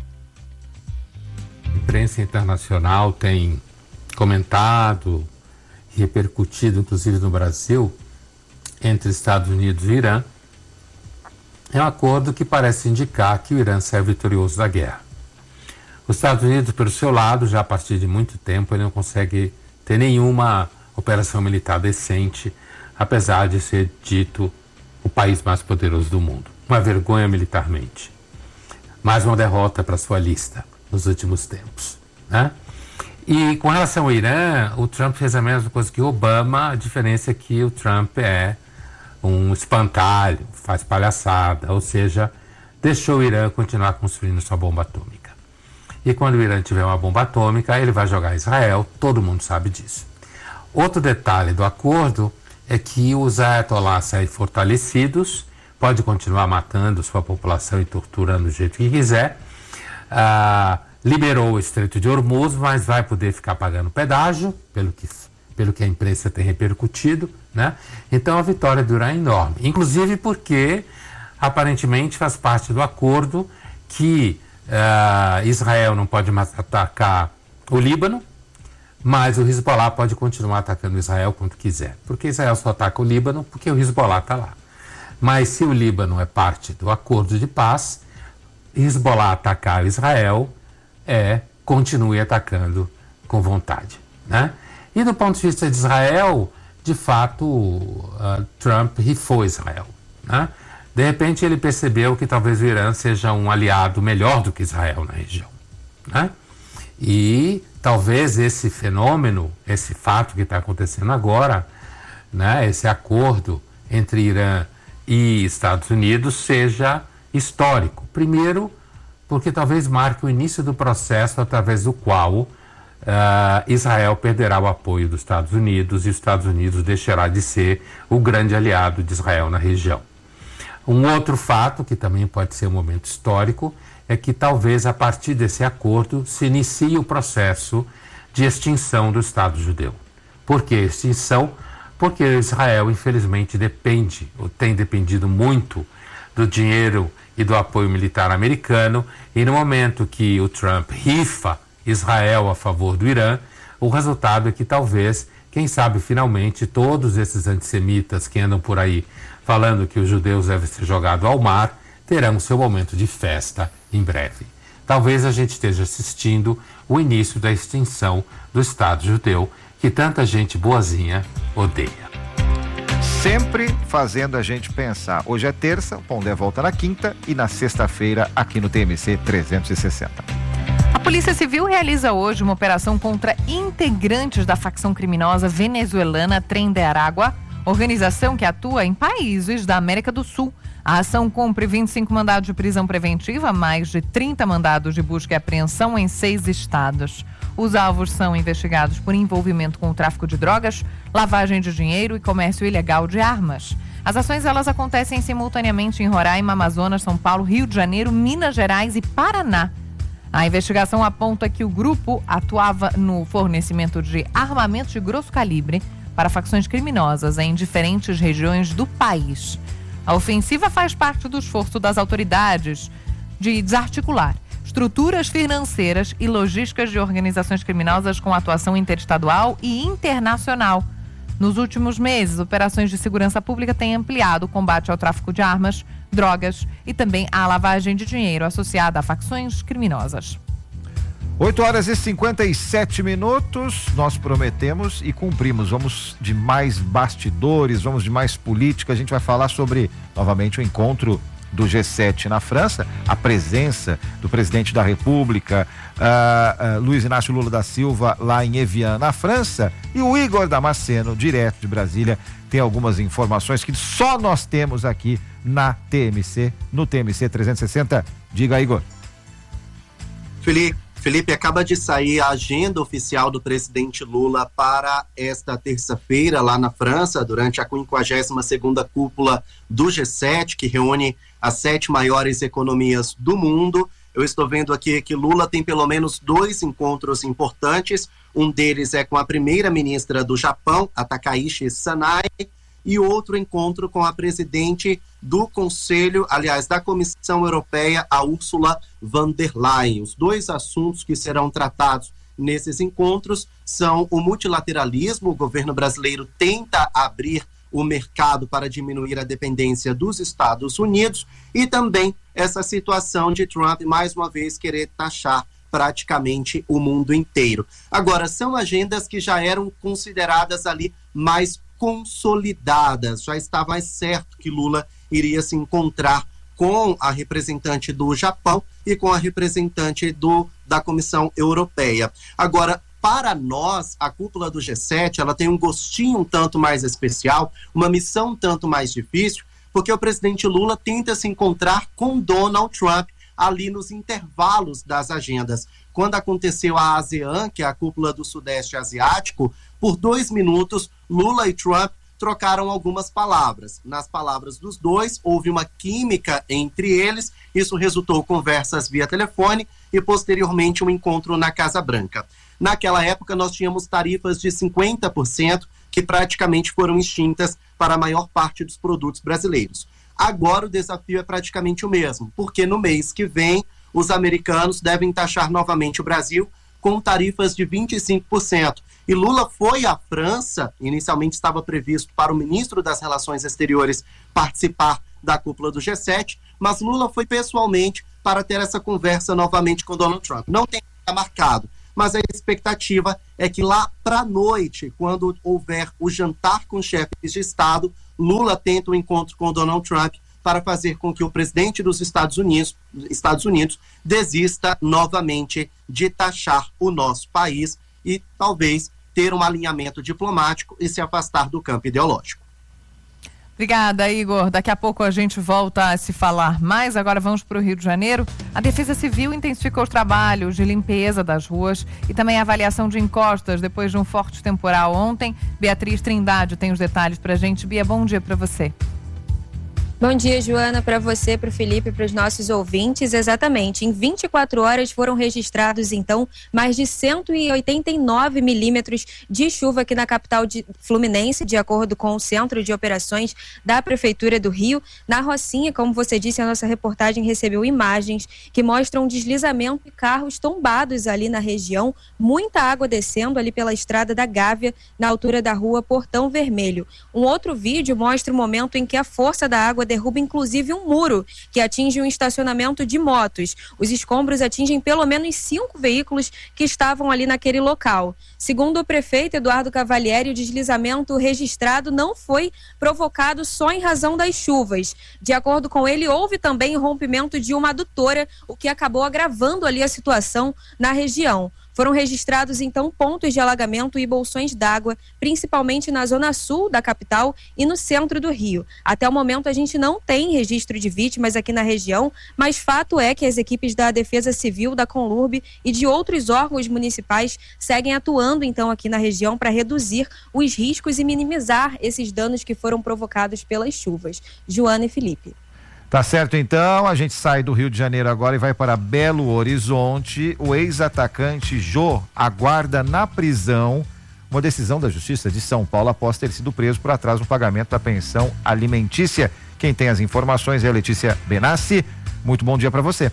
A imprensa internacional tem comentado e repercutido, inclusive no Brasil, entre Estados Unidos e Irã. É um acordo que parece indicar que o Irã sai vitorioso da guerra. Os Estados Unidos, pelo seu lado, já a partir de muito tempo, ele não consegue ter nenhuma operação militar decente, apesar de ser dito o país mais poderoso do mundo. Uma vergonha militarmente. Mais uma derrota para sua lista nos últimos tempos, né? E com relação ao Irã, o Trump fez a mesma coisa que o Obama, a diferença é que o Trump é um espantalho, faz palhaçada, ou seja, deixou o Irã continuar construindo sua bomba atômica. E quando o Irã tiver uma bomba atômica, ele vai jogar Israel, todo mundo sabe disso. Outro detalhe do acordo é que os ayatollahs saem fortalecidos, pode continuar matando sua população e torturando do jeito que quiser, ah, liberou o Estreito de Hormuz, mas vai poder ficar pagando pedágio, pelo que, pelo que a imprensa tem repercutido, né? Então a vitória do Irã é enorme, inclusive porque aparentemente faz parte do acordo que uh, Israel não pode mais atacar o Líbano, mas o Hezbollah pode continuar atacando Israel quando quiser, porque Israel só ataca o Líbano porque o Hezbollah está lá. Mas se o Líbano é parte do acordo de paz, Hezbollah atacar Israel é continue atacando com vontade, né? E do ponto de vista de Israel, de fato, uh, Trump rifou Israel, né? De repente ele percebeu que talvez o Irã seja um aliado melhor do que Israel na região, né? E talvez esse fenômeno, esse fato que está acontecendo agora, né, esse acordo entre Irã e Estados Unidos seja histórico. Primeiro, porque talvez marque o início do processo através do qual uh, Israel perderá o apoio dos Estados Unidos e os Estados Unidos deixará de ser o grande aliado de Israel na região. Um outro fato, que também pode ser um momento histórico, é que talvez a partir desse acordo se inicie o processo de extinção do Estado judeu. Por que extinção? Porque Israel, infelizmente, depende, ou tem dependido muito do dinheiro e do apoio militar americano, e no momento que o Trump rifa Israel a favor do Irã, o resultado é que talvez, quem sabe finalmente, todos esses antissemitas que andam por aí falando que os judeus devem ser jogados ao mar, terão seu momento de festa em breve. Talvez a gente esteja assistindo o início da extinção do Estado judeu, que tanta gente boazinha odeia. Sempre fazendo a gente pensar. Hoje é terça, o Pondé volta na quinta e na sexta-feira aqui no T M C trezentos e sessenta. A Polícia Civil realiza hoje uma operação contra integrantes da facção criminosa venezuelana Tren de Aragua, organização que atua em países da América do Sul. A ação cumpre vinte e cinco mandados de prisão preventiva, mais de trinta mandados de busca e apreensão em seis estados. Os alvos são investigados por envolvimento com o tráfico de drogas, lavagem de dinheiro e comércio ilegal de armas. As ações elas acontecem simultaneamente em Roraima, Amazonas, São Paulo, Rio de Janeiro, Minas Gerais e Paraná. A investigação aponta que o grupo atuava no fornecimento de armamentos de grosso calibre para facções criminosas em diferentes regiões do país. A ofensiva faz parte do esforço das autoridades de desarticular estruturas financeiras e logísticas de organizações criminosas com atuação interestadual e internacional. Nos últimos meses, operações de segurança pública têm ampliado o combate ao tráfico de armas, drogas e também à lavagem de dinheiro associada a facções criminosas. oito horas e cinquenta e sete minutos, nós prometemos e cumprimos. Vamos de mais bastidores, vamos de mais política. A gente vai falar sobre, novamente, o encontro do G sete na França, a presença do presidente da República, uh, uh, Luiz Inácio Lula da Silva, lá em Evian, na França, e o Igor Damasceno, direto de Brasília, tem algumas informações que só nós temos aqui na T M C, no T M C trezentos e sessenta. Diga, Igor. Felipe, Felipe, acaba de sair a agenda oficial do presidente Lula para esta terça-feira lá na França, durante a quinquagésima segunda cúpula do G sete, que reúne as sete maiores economias do mundo. Eu estou vendo aqui que Lula tem pelo menos dois encontros importantes. Um deles é com a primeira-ministra do Japão, a Takaichi Sanai, e outro encontro com a presidente do Conselho, aliás, da Comissão Europeia, a Ursula von der Leyen. Os dois assuntos que serão tratados nesses encontros são o multilateralismo. O governo brasileiro tenta abrir o mercado para diminuir a dependência dos Estados Unidos, e também essa situação de Trump, mais uma vez, querer taxar praticamente o mundo inteiro. Agora, são agendas que já eram consideradas ali mais consolidadas, já está mais certo que Lula iria se encontrar com a representante do Japão e com a representante do, da Comissão Europeia. Agora, para nós, a cúpula do G sete, ela tem um gostinho um tanto mais especial, uma missão um tanto mais difícil, porque o presidente Lula tenta se encontrar com Donald Trump ali nos intervalos das agendas. Quando aconteceu a ASEAN, que é a cúpula do Sudeste Asiático, por dois minutos, Lula e Trump trocaram algumas palavras. Nas palavras dos dois, houve uma química entre eles, isso resultou em conversas via telefone e, posteriormente, um encontro na Casa Branca. Naquela época, nós tínhamos tarifas de cinquenta por cento que praticamente foram extintas para a maior parte dos produtos brasileiros. Agora o desafio é praticamente o mesmo, porque no mês que vem, os americanos devem taxar novamente o Brasil com tarifas de vinte e cinco por cento. E Lula foi à França, inicialmente estava previsto para o ministro das Relações Exteriores participar da cúpula do G sete, mas Lula foi pessoalmente para ter essa conversa novamente com Donald Trump. Não tem nada marcado, mas a expectativa é que lá para a noite, quando houver o jantar com chefes de Estado, Lula tenta um encontro com Donald Trump para fazer com que o presidente dos Estados Unidos, Estados Unidos desista novamente de taxar o nosso país e talvez ter um alinhamento diplomático e se afastar do campo ideológico. Obrigada, Igor. Daqui a pouco a gente volta a se falar mais. Agora vamos para o Rio de Janeiro. A Defesa Civil intensificou os trabalhos de limpeza das ruas e também a avaliação de encostas depois de um forte temporal ontem. Beatriz Trindade tem os detalhes para a gente. Bia, bom dia para você. Bom dia, Joana, para você, para o Felipe e para os nossos ouvintes. Exatamente, em vinte e quatro horas foram registrados, então, mais de cento e oitenta e nove milímetros de chuva aqui na capital de Fluminense, de acordo com o Centro de Operações da Prefeitura do Rio. Na Rocinha, como você disse, a nossa reportagem recebeu imagens que mostram deslizamento e carros tombados ali na região, muita água descendo ali pela estrada da Gávea, na altura da rua Portão Vermelho. Um outro vídeo mostra o momento em que a força da água derruba inclusive um muro que atinge um estacionamento de motos. Os escombros atingem pelo menos cinco veículos que estavam ali naquele local. Segundo o prefeito Eduardo Cavalieri, o deslizamento registrado não foi provocado só em razão das chuvas. De acordo com ele, houve também rompimento de uma adutora, o que acabou agravando ali a situação na região. Foram registrados, então, pontos de alagamento e bolsões d'água, principalmente na zona sul da capital e no centro do Rio. Até o momento, a gente não tem registro de vítimas aqui na região, mas fato é que as equipes da Defesa Civil, da Conlurb e de outros órgãos municipais seguem atuando, então, aqui na região para reduzir os riscos e minimizar esses danos que foram provocados pelas chuvas. Joana e Felipe. Tá certo, então, a gente sai do Rio de Janeiro agora e vai para Belo Horizonte. O ex-atacante Jô aguarda na prisão uma decisão da Justiça de São Paulo após ter sido preso por atraso no pagamento da pensão alimentícia. Quem tem as informações é a Letícia Benassi. Muito bom dia para você.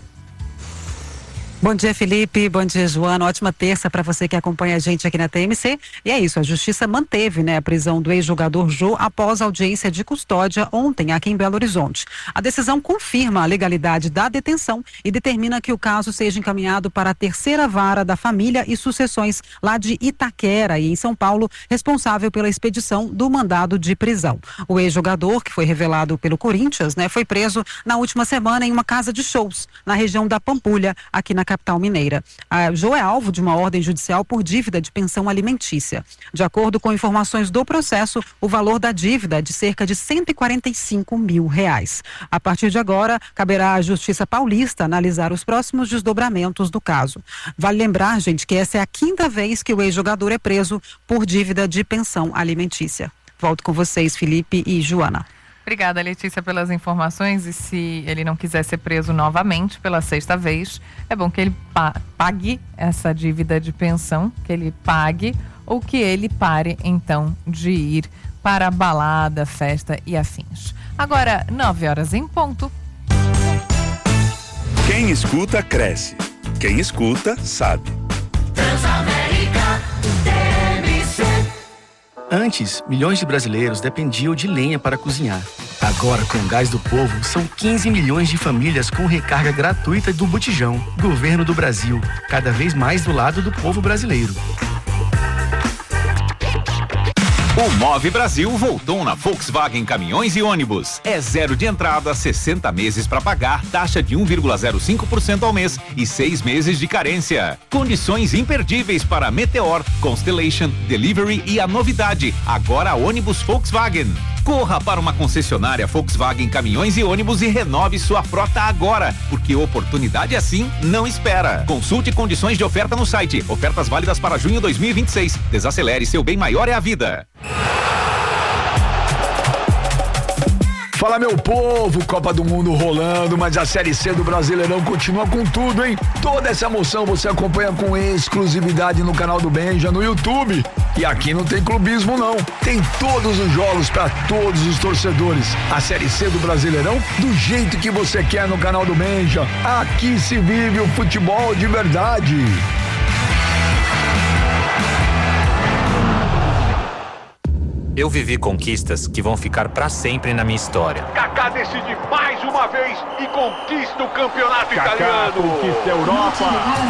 Bom dia, Felipe. Bom dia, Joana. Ótima terça para você que acompanha a gente aqui na T M C. E é isso, a Justiça manteve, né, a prisão do ex-jogador Jô após audiência de custódia ontem aqui em Belo Horizonte. A decisão confirma a legalidade da detenção e determina que o caso seja encaminhado para a terceira vara da família e sucessões lá de Itaquera e em São Paulo, responsável pela expedição do mandado de prisão. O ex-jogador, que foi revelado pelo Corinthians, né, foi preso na última semana em uma casa de shows na região da Pampulha, aqui na capital mineira. A Jô é alvo de uma ordem judicial por dívida de pensão alimentícia. De acordo com informações do processo, o valor da dívida é de cerca de cento e quarenta e cinco mil reais. A partir de agora, caberá à Justiça Paulista analisar os próximos desdobramentos do caso. Vale lembrar, gente, que essa é a quinta vez que o ex-jogador é preso por dívida de pensão alimentícia. Volto com vocês, Felipe e Joana. Obrigada, Letícia, pelas informações. E se ele não quiser ser preso novamente pela sexta vez, é bom que ele pague essa dívida de pensão, que ele pague, ou que ele pare, então, de ir para a balada, festa e afins. Agora, nove horas em ponto. Quem escuta, cresce. Quem escuta, sabe. Transamérica, T M C. Antes, milhões de brasileiros dependiam de lenha para cozinhar. Agora, com o Gás do Povo, são quinze milhões de famílias com recarga gratuita do Botijão. Governo do Brasil, cada vez mais do lado do povo brasileiro. O Move Brasil voltou na Volkswagen Caminhões e Ônibus. É zero de entrada, sessenta meses para pagar, taxa de um vírgula zero cinco por cento ao mês e seis meses de carência. Condições imperdíveis para Meteor, Constellation, Delivery e a novidade, agora ônibus Volkswagen. Corra para uma concessionária Volkswagen Caminhões e Ônibus e renove sua frota agora, porque oportunidade assim não espera. Consulte condições de oferta no site. Ofertas válidas para junho dois mil e vinte e seis. Desacelere, seu bem maior é a vida. Fala, meu povo, Copa do Mundo rolando, mas a Série C do Brasileirão continua com tudo, hein? Toda essa emoção você acompanha com exclusividade no canal do Benja, no YouTube. E aqui não tem clubismo, não. Tem todos os jogos para todos os torcedores. A Série C do Brasileirão, do jeito que você quer no canal do Benja. Aqui se vive o futebol de verdade. Eu vivi conquistas que vão ficar para sempre na minha história. Kaká decide mais uma vez e conquista o campeonato Kaká italiano. conquista a Europa.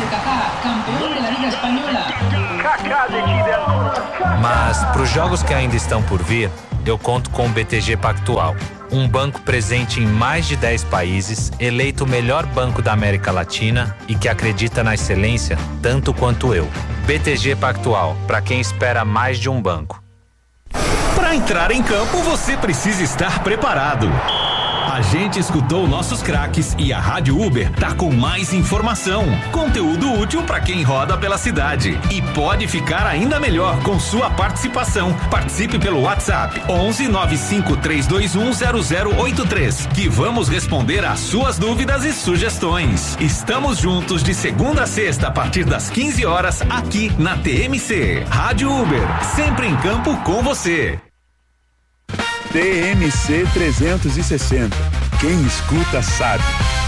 Kaká decide a... Mas para os jogos que ainda estão por vir, eu conto com o B T G Pactual. Um banco presente em mais de dez países, eleito o melhor banco da América Latina e que acredita na excelência tanto quanto eu. B T G Pactual, para quem espera mais de um banco. Para entrar em campo, você precisa estar preparado. A gente escutou nossos craques e a Rádio Uber tá com mais informação, conteúdo útil para quem roda pela cidade. E pode ficar ainda melhor com sua participação. Participe pelo WhatsApp onze nove cinco três dois um zero zero oito três, que vamos responder às suas dúvidas e sugestões. Estamos juntos de segunda a sexta a partir das quinze horas aqui na T M C. Rádio Uber, sempre em campo com você. T M C trezentos e sessenta. Quem escuta sabe.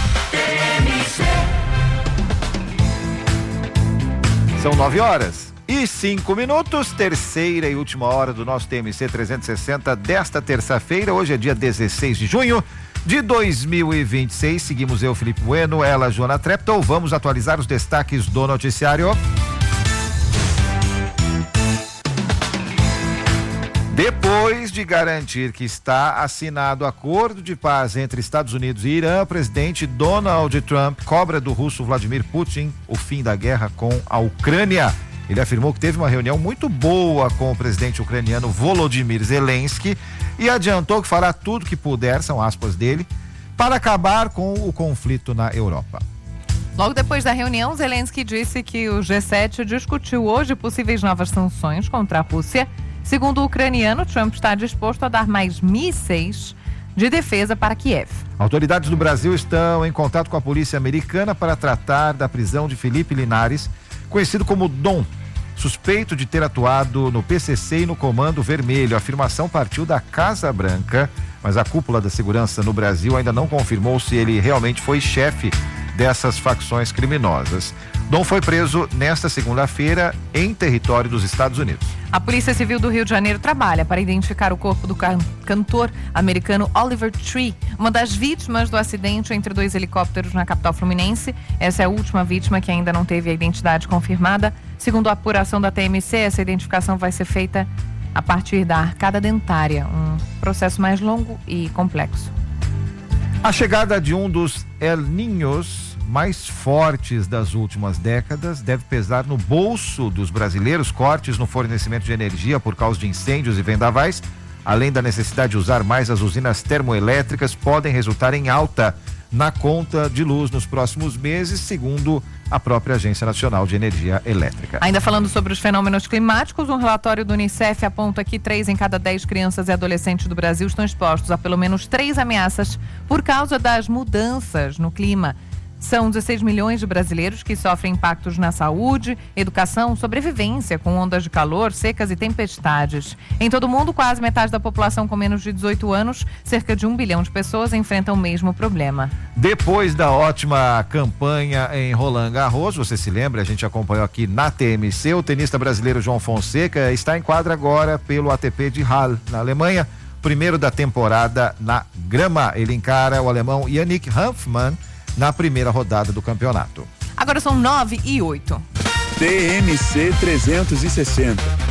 São nove horas e cinco minutos, terceira e última hora do nosso T M C trezentos e sessenta desta terça-feira. Hoje é dia dezesseis de junho de dois mil e vinte e seis. Seguimos eu, Felipe Bueno, ela, Joana Treptow. Vamos atualizar os destaques do noticiário. Depois de garantir que está assinado acordo de paz entre Estados Unidos e Irã, o presidente Donald Trump cobra do russo Vladimir Putin o fim da guerra com a Ucrânia. Ele afirmou que teve uma reunião muito boa com o presidente ucraniano Volodymyr Zelensky e adiantou que fará tudo que puder, são aspas dele, para acabar com o conflito na Europa. Logo depois da reunião, Zelensky disse que o G sete discutiu hoje possíveis novas sanções contra a Rússia. Segundo o ucraniano, Trump está disposto a dar mais mísseis de defesa para Kiev. Autoridades do Brasil estão em contato com a polícia americana para tratar da prisão de Felipe Linares, conhecido como Dom, suspeito de ter atuado no P C C e no Comando Vermelho. A afirmação partiu da Casa Branca, mas a cúpula da segurança no Brasil ainda não confirmou se ele realmente foi chefe dessas facções criminosas. Dom foi preso nesta segunda-feira em território dos Estados Unidos. A Polícia Civil do Rio de Janeiro trabalha para identificar o corpo do can- cantor americano Oliver Tree, uma das vítimas do acidente entre dois helicópteros na capital fluminense. Essa é a última vítima que ainda não teve a identidade confirmada. Segundo a apuração da T M C, essa identificação vai ser feita a partir da arcada dentária, um processo mais longo e complexo. A chegada de um dos El Niños mais fortes das últimas décadas deve pesar no bolso dos brasileiros. Cortes no fornecimento de energia por causa de incêndios e vendavais, além da necessidade de usar mais as usinas termoelétricas, podem resultar em alta na conta de luz nos próximos meses, segundo a própria Agência Nacional de Energia Elétrica. Ainda falando sobre os fenômenos climáticos, um relatório do Unicef aponta que três em cada dez crianças e adolescentes do Brasil estão expostos a pelo menos três ameaças por causa das mudanças no clima. São dezesseis milhões de brasileiros que sofrem impactos na saúde, educação, sobrevivência com ondas de calor, secas e tempestades. Em todo o mundo, quase metade da população com menos de dezoito anos, cerca de um bilhão de pessoas, enfrentam o mesmo problema. Depois da ótima campanha em Roland Garros, você se lembra, a gente acompanhou aqui na T M C, o tenista brasileiro João Fonseca está em quadra agora pelo A T P de Halle, na Alemanha, primeiro da temporada na grama. Ele encara o alemão Yannick Hanfmann na primeira rodada do campeonato. Agora são nove e oito. T M C trezentos e sessenta.